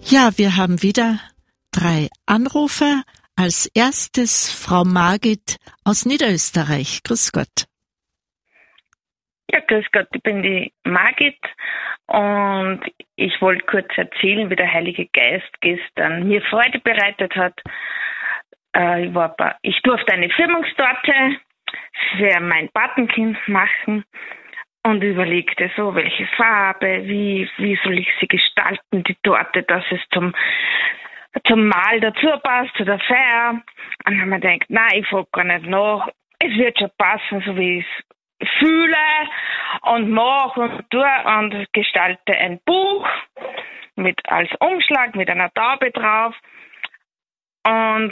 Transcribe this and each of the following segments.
Ja, wir haben wieder 3 Anrufer. Als erstes Frau Margit aus Niederösterreich. Grüß Gott. Ja, grüß Gott, ich bin die Margit und ich wollte kurz erzählen, wie der Heilige Geist gestern mir Freude bereitet hat. Ich durfte eine Firmungstorte für mein Patenkind machen und überlegte so, welche Farbe, wie soll ich sie gestalten, die Torte, dass es zum Mahl dazu passt, zu der Feier. Und dann haben wir gedacht, nein, ich frage gar nicht nach, es wird schon passen, so wie ich es fühle und mache und tue und gestalte ein Buch als Umschlag mit einer Taube drauf und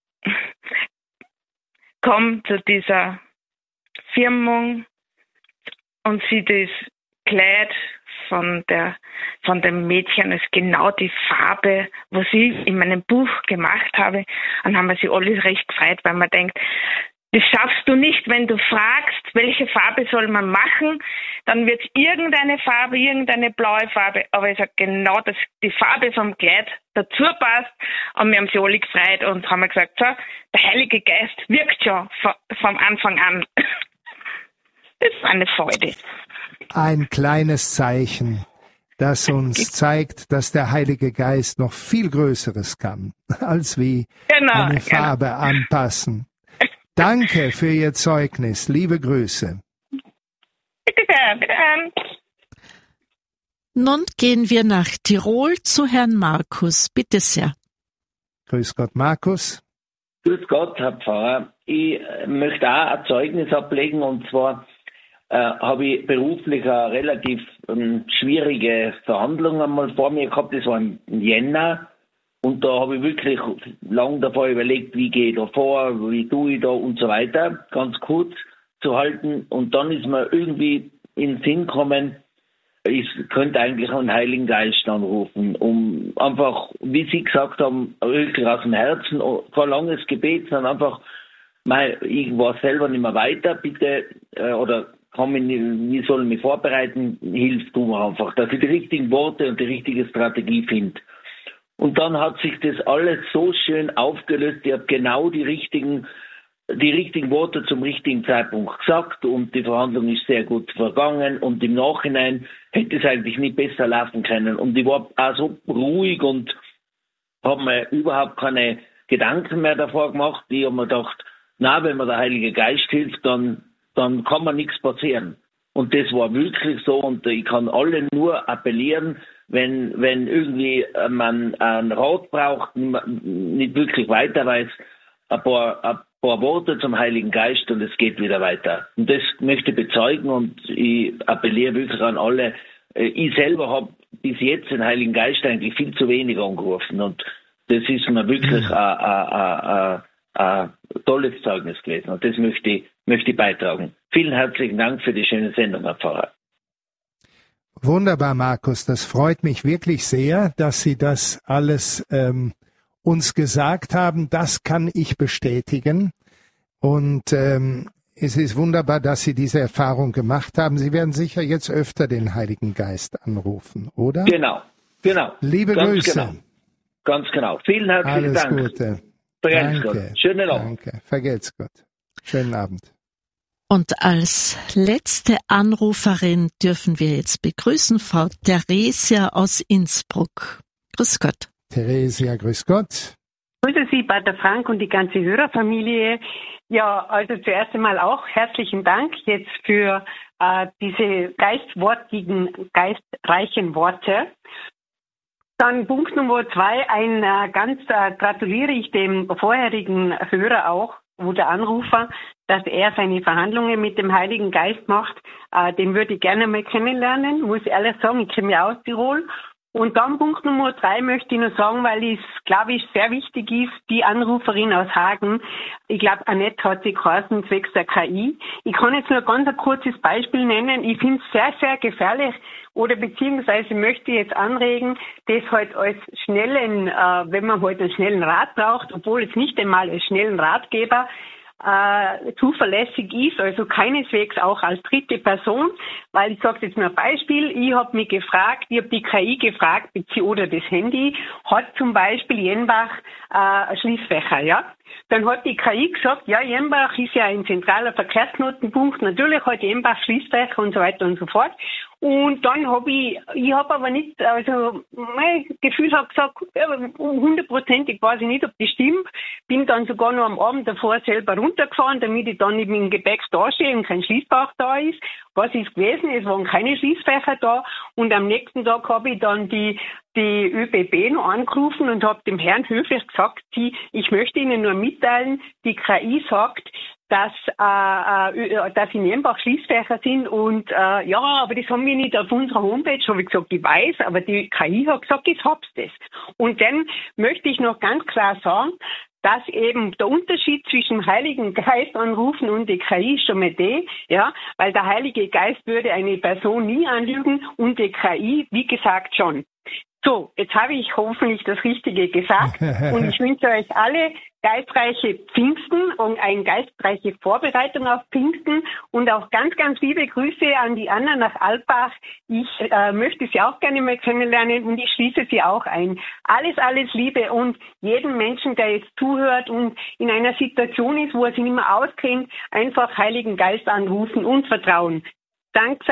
komme zu dieser Firmung und sehe das Kleid von dem Mädchen ist genau die Farbe, was ich in meinem Buch gemacht habe. Und haben wir sich alle recht gefreut, weil man denkt, das schaffst du nicht, wenn du fragst, welche Farbe soll man machen, dann wird es irgendeine Farbe, irgendeine blaue Farbe, aber ich sage genau, dass die Farbe vom Kleid dazu passt und wir haben sich alle gefreut und haben gesagt, so, der Heilige Geist wirkt schon vom Anfang an. Das war eine Freude. Ein kleines Zeichen, das uns zeigt, dass der Heilige Geist noch viel Größeres kann, als wie eine Farbe anpassen. Danke für Ihr Zeugnis. Liebe Grüße. Bitte sehr, bitte. Nun gehen wir nach Tirol zu Herrn Markus. Bitte sehr. Grüß Gott, Markus. Grüß Gott, Herr Pfarrer. Ich möchte auch ein Zeugnis ablegen, und zwar habe ich beruflich eine relativ schwierige Verhandlung einmal vor mir gehabt. Das war im Jänner. Und da habe ich wirklich lang davor überlegt, wie gehe ich da vor, wie tue ich da und so weiter, ganz kurz zu halten. Und dann ist mir irgendwie in den Sinn gekommen, ich könnte eigentlich einen Heiligen Geist anrufen, um einfach, wie Sie gesagt haben, wirklich aus dem Herzen, kein langes Gebet, sondern einfach, ich war selber nicht mehr weiter, bitte, oder wie soll ich mich vorbereiten, hilf du mir einfach, dass ich die richtigen Worte und die richtige Strategie finde. Und dann hat sich das alles so schön aufgelöst. Ich habe genau die richtigen Worte zum richtigen Zeitpunkt gesagt und die Verhandlung ist sehr gut vergangen und im Nachhinein hätte es eigentlich nicht besser laufen können. Und ich war auch so ruhig und habe mir überhaupt keine Gedanken mehr davor gemacht. Ich habe mir gedacht, wenn mir der Heilige Geist hilft, dann kann mir nichts passieren. Und das war wirklich so und ich kann alle nur appellieren, wenn irgendwie man einen Rat braucht, nicht wirklich weiter weiß, ein paar Worte zum Heiligen Geist und es geht wieder weiter. Und das möchte ich bezeugen und ich appelliere wirklich an alle. Ich selber habe bis jetzt den Heiligen Geist eigentlich viel zu wenig angerufen und das ist mir wirklich ein tolles Zeugnis gewesen und das möchte ich beitragen. Vielen herzlichen Dank für die schöne Sendung, Herr Pfarrer. Wunderbar, Markus. Das freut mich wirklich sehr, dass Sie das alles uns gesagt haben. Das kann ich bestätigen. Und es ist wunderbar, dass Sie diese Erfahrung gemacht haben. Sie werden sicher jetzt öfter den Heiligen Geist anrufen, oder? Genau. Liebe Ganz Grüße. Ganz genau. Vielen herzlichen Dank. Alles Gute. Vergelt's Gott. Schönen Abend. Danke. Vergelt's Gott. Schönen Abend. Und als letzte Anruferin dürfen wir jetzt begrüßen Frau Theresia aus Innsbruck. Grüß Gott. Theresia, grüß Gott. Grüße Sie, Pater Frank und die ganze Hörerfamilie. Ja, also zuerst einmal auch herzlichen Dank jetzt für diese geistreichen Worte. Dann Punkt Nummer 2, gratuliere ich dem vorherigen Hörer auch, wo der Anrufer, dass er seine Verhandlungen mit dem Heiligen Geist macht. Den würde ich gerne mal kennenlernen, muss ich ehrlich sagen, ich komme ja aus Tirol. Und dann Punkt Nummer 3 möchte ich noch sagen, weil es, glaube ich, sehr wichtig ist, die Anruferin aus Hagen, ich glaube, Annette hat sie geheißen, zwecks der KI. Ich kann jetzt nur ganz ein kurzes Beispiel nennen. Ich finde es sehr, sehr gefährlich oder beziehungsweise möchte ich jetzt anregen, das halt als schnellen, wenn man halt einen schnellen Rat braucht, obwohl es nicht einmal als schnellen Ratgeber, zuverlässig ist, also keineswegs auch als dritte Person, weil ich sage jetzt mal ein Beispiel, ich habe die KI gefragt, oder das Handy, hat zum Beispiel Jenbach Schließfächer, ja? Dann hat die KI gesagt, ja, Jenbach ist ja ein zentraler Verkehrsknotenpunkt, natürlich hat Jenbach Schließfächer und so weiter und so fort. Und dann ich habe aber nicht, also mein Gefühl hat gesagt, 100%ig weiß ich nicht, ob das stimmt. Bin dann sogar noch am Abend davor selber runtergefahren, damit ich dann eben im Gepäck dastehe und kein Schließfach da ist. Was ist gewesen? Es waren keine Schließfächer da. Und am nächsten Tag habe ich dann die ÖBB noch angerufen und habe dem Herrn höflich gesagt, ich möchte Ihnen nur mitteilen, die KI sagt, dass in Jenbach Schließfächer sind und ja, aber das haben wir nicht auf unserer Homepage, habe ich gesagt, ich weiß, aber die KI hat gesagt, ich hab's das. Und dann möchte ich noch ganz klar sagen, dass eben der Unterschied zwischen Heiligen Geist anrufen und die KI ist schon mal ja, weil der Heilige Geist würde eine Person nie anlügen und die KI, wie gesagt, schon. So, jetzt habe ich hoffentlich das Richtige gesagt und ich wünsche euch alle geistreiche Pfingsten und eine geistreiche Vorbereitung auf Pfingsten und auch ganz, ganz liebe Grüße an die Anna nach Alpbach. Ich möchte sie auch gerne mal kennenlernen und ich schließe sie auch ein. Alles Liebe und jedem Menschen, der jetzt zuhört und in einer Situation ist, wo er sich nicht mehr auskennt, einfach Heiligen Geist anrufen und vertrauen. Danke.